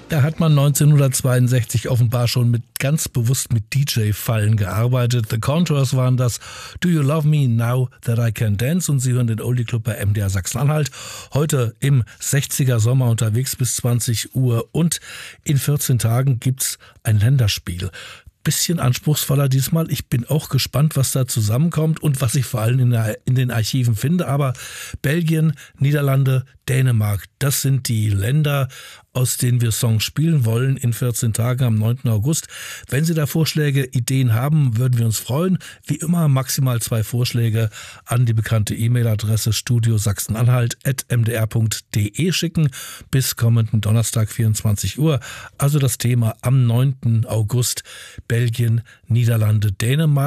Da hat man 1962 offenbar schon ganz bewusst mit DJ-Fallen gearbeitet. The Contours waren das. Do You Love Me Now That I Can Dance? Und Sie hören den Oldie Club bei MDR Sachsen-Anhalt. Heute im 60er Sommer unterwegs bis 20 Uhr. Und in 14 Tagen gibt's ein Länderspiel. Bisschen anspruchsvoller diesmal. Ich bin auch gespannt, was da zusammenkommt und was ich vor allem in den Archiven finde. Aber Belgien, Niederlande, Dänemark, das sind die Länder, aus denen wir Songs spielen wollen in 14 Tagen am 9. August. Wenn Sie da Vorschläge, Ideen haben, würden wir uns freuen. Wie immer maximal 2 Vorschläge an die bekannte E-Mail-Adresse studiosachsenanhalt@mdr.de schicken bis kommenden Donnerstag 24 Uhr. Also das Thema am 9. August Belgien, Niederlande, Dänemark.